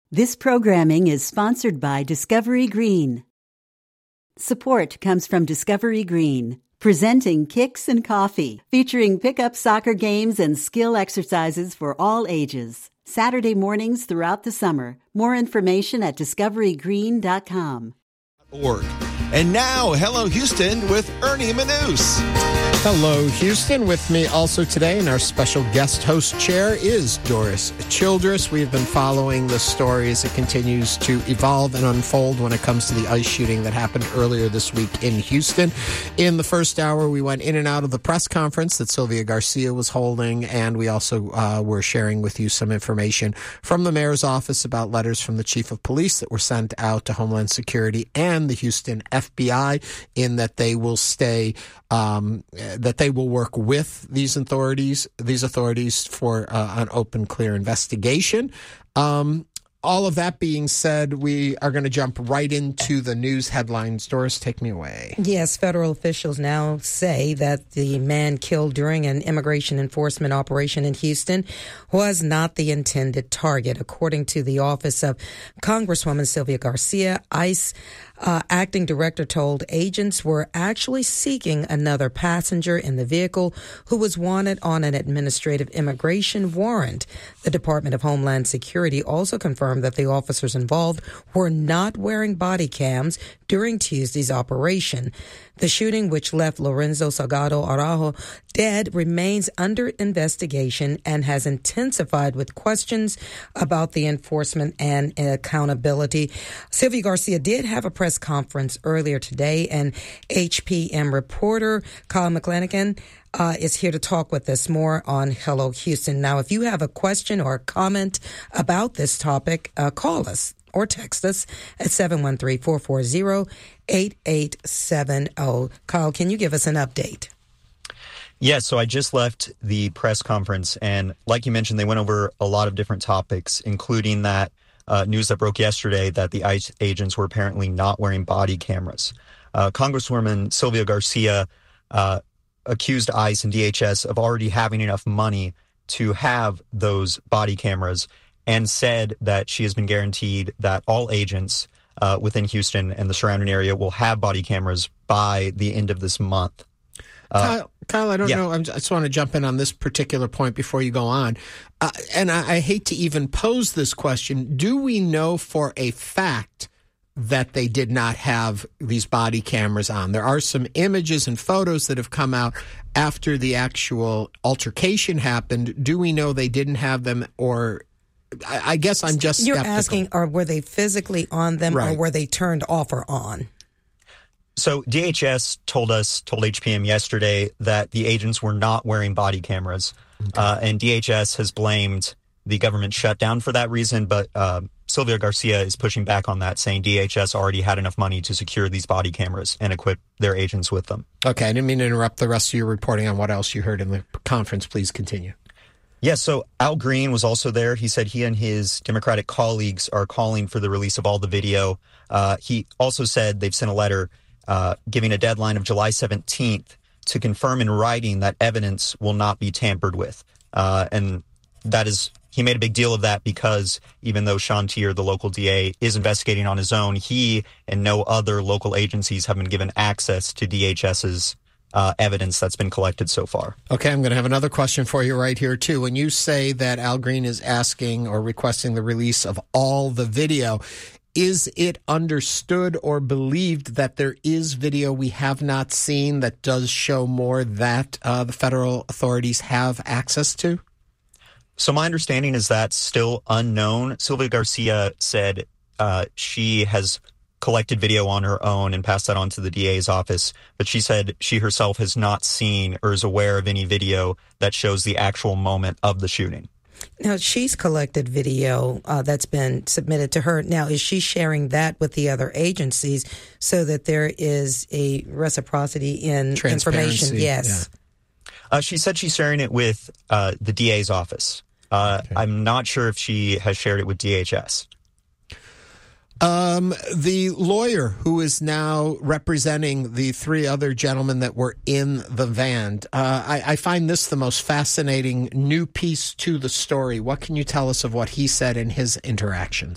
This programming is sponsored by Discovery Green. Support comes from Discovery Green, presenting Kicks and Coffee, featuring pickup soccer games and skill exercises for all ages. Saturday mornings throughout the summer. More information at discoverygreen.com. And now, Hello Houston with Ernie Manous. Hello, Houston. With me also today in our special guest host chair is Doris Childress. We've been following the story as it continues to evolve and unfold when it comes to the ICE shooting that happened earlier this week in Houston. In the first hour, we went in and out of the press conference that Sylvia Garcia was holding, and we also were sharing with you some information from the mayor's office about letters from the chief of police that were sent out to Homeland Security and the Houston FBI in that they will stay that they will work with these authorities for an open, clear investigation. All of that being said, we are going to jump right into the news headlines. Doris, take me away. Yes, federal officials now say that the man killed during an immigration enforcement operation in Houston was not the intended target. According to the office of Congresswoman Sylvia Garcia, ICE acting director told agents were actually seeking another passenger in the vehicle who was wanted on an administrative immigration warrant. The Department of Homeland Security also confirmed that the officers involved were not wearing body cams during Tuesday's operation. The shooting, which left Lorenzo Salgado Araujo dead, remains under investigation and has intensified with questions about the enforcement and accountability. Sylvia Garcia did have a press conference earlier today, and HPM reporter Kyle McClanahan is here to talk with us more on Hello Houston. Now, if you have a question or a comment about this topic, call us or text us at 713-440-8870. Kyle, can you give us an update? Yeah, so I just left the press conference, and like you mentioned, they went over a lot of different topics, including that news that broke yesterday that the ICE agents were apparently not wearing body cameras. Congresswoman Sylvia Garcia accused ICE and DHS of already having enough money to have those body cameras, and said that she has been guaranteed that all agents within Houston and the surrounding area will have body cameras by the end of this month. Kyle, I don't know. I just want to jump in on this particular point before you go on. And I hate to even pose this question. Do we know for a fact that they did not have these body cameras on? There are some images and photos that have come out after the actual altercation happened. Do we know they didn't have them, or I guess I'm just skeptical. You're asking, or were they physically on them, right, or were they turned off or on? So DHS told HPM yesterday that the agents were not wearing body cameras. Okay. And DHS has blamed the government shutdown for that reason. But Sylvia Garcia is pushing back on that, saying DHS already had enough money to secure these body cameras and equip their agents with them. Okay, I didn't mean to interrupt the rest of your reporting on what else you heard in the conference. Please continue. Yeah, so Al Green was also there. He said he and his Democratic colleagues are calling for the release of all the video. He also said they've sent a letter giving a deadline of July 17th to confirm in writing that evidence will not be tampered with. And that is, he made a big deal of that because even though Sean Tier, the local DA, is investigating on his own, he and no other local agencies have been given access to DHS's evidence that's been collected so far. Okay, I'm going to have another question for you right here, too. When you say that Al Green is asking or requesting the release of all the video, is it understood or believed that there is video we have not seen that does show more that the federal authorities have access to? So my understanding is that's still unknown. Sylvia Garcia said she has collected video on her own and passed that on to the DA's office, but she said she herself has not seen or is aware of any video that shows the actual moment of the shooting. Now, she's collected video that's been submitted to her. Now, is she sharing that with the other agencies so that there is a reciprocity in information? Yes. Yeah. She said she's sharing it with the DA's office. Okay. I'm not sure if she has shared it with DHS. The lawyer who is now representing the three other gentlemen that were in the van, I find this the most fascinating new piece to the story. What can you tell us of what he said in his interactions?